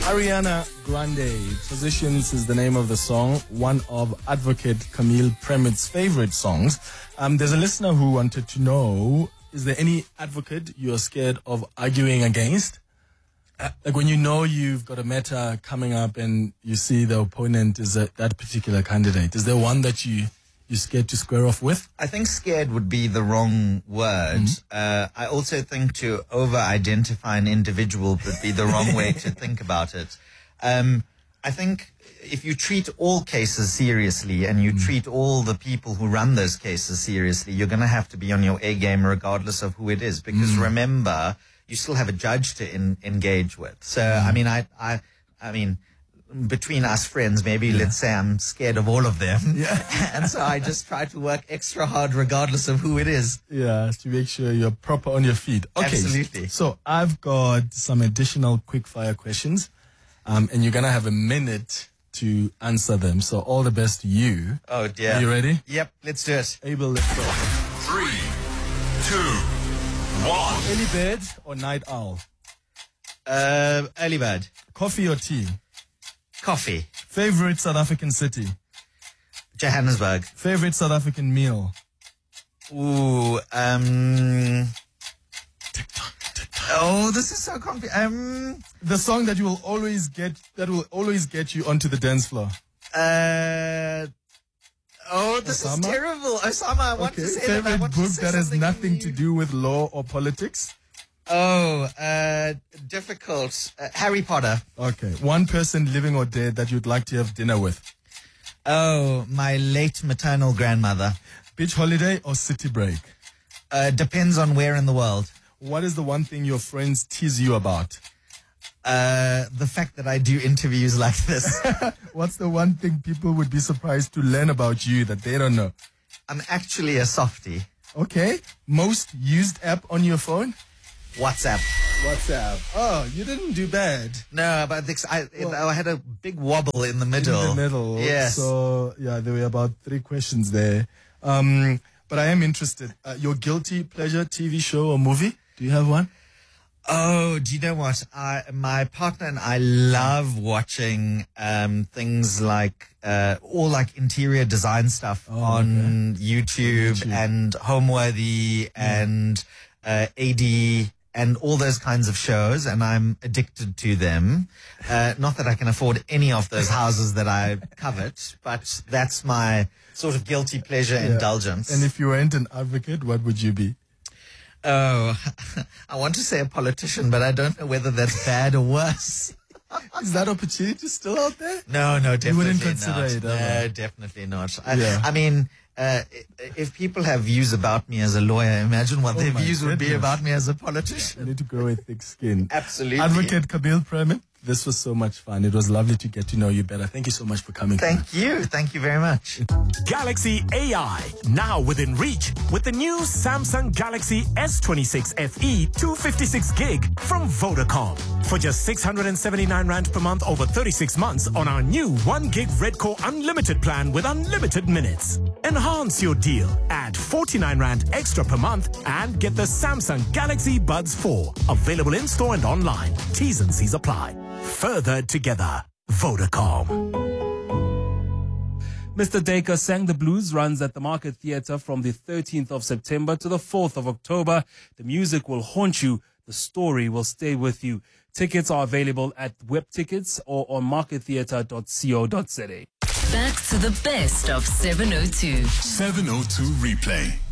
Ariana Grande, Positions is the name of the song, one of Advocate Camille Premit's favorite songs. There's a listener who wanted to know, is there any advocate you're scared of arguing against? Like when you know you've got a matter coming up and you see the opponent is that particular candidate, is there one that you're scared to square off with? I think scared would be the wrong word. I also think to over-identify an individual would be the wrong way to think about it. I think if you treat all cases seriously and you treat all the people who run those cases seriously, you're going to have to be on your A game regardless of who it is. Because remember, you still have a judge to engage with. So, I mean, between us friends, maybe let's say I'm scared of all of them. And so I just try to work extra hard regardless of who it is. Yeah, to make sure you're proper on your feet. Okay. Absolutely. So I've got some additional quick fire questions. And you're going to have a minute to answer them. So all the best to you. Oh dear. Are you ready? Yep, let's do it. Abel, let's go. 3, 2, 1. Early bird or night owl? Early bird. Coffee or tea? Coffee. Favorite South African city? Johannesburg. Favorite South African meal? Ooh, oh, this is so confusing. The song that will always get you onto the dance floor. Oh, this Osama? is terrible. Osama, I want to say Favorite that. I want book to say that has something nothing to you. do with law or politics? Oh, difficult. Harry Potter. Okay. One person living or dead that you'd like to have dinner with? Oh, my late maternal grandmother. Beach holiday or city break? Depends on where in the world. What is the one thing your friends tease you about? The fact that I do interviews like this. What's the one thing people would be surprised to learn about you that they don't know? I'm actually a softie. Okay. Most used app on your phone? WhatsApp. WhatsApp. Oh, you didn't do bad. No, but I had a big wobble in the middle. In the middle. Yes. So, yeah, there were about 3 questions there. But I am interested. Your guilty pleasure TV show or movie? Do you have one? Oh, do you know what? My partner and I love watching things like all like interior design stuff on YouTube and Homeworthy and AD and all those kinds of shows, and I'm addicted to them. Not that I can afford any of those houses that I covet, but that's my sort of guilty pleasure indulgence. And if you weren't an advocate, what would you be? Oh, I want to say a politician, but I don't know whether that's bad or worse. Is that opportunity still out there? No, definitely you wouldn't not. consider it, No, definitely not. Yeah. I mean, if people have views about me as a lawyer, imagine what their views would be about me as a politician. You need to grow a thick skin. Absolutely. Advocate Camille Premit, this was so much fun. It was lovely to get to know you better. Thank you so much for coming. Thank you. Thank you very much. Galaxy AI, now within reach with the new Samsung Galaxy S26 FE 256 gig from Vodacom. For just 679 Rand per month over 36 months on our new 1 gig Redcore Unlimited plan with unlimited minutes. Enhance your deal. Add 49 Rand extra per month and get the Samsung Galaxy Buds 4. Available in store and online. T's and C's apply. Further together. Vodacom. Mr. Dacre Sang the Blues runs at the Market Theatre from the 13th of September to the 4th of October. The music will haunt you. The story will stay with you. Tickets are available at Web Tickets or on markettheatre.co.za. Back to the best of 702. 702 replay.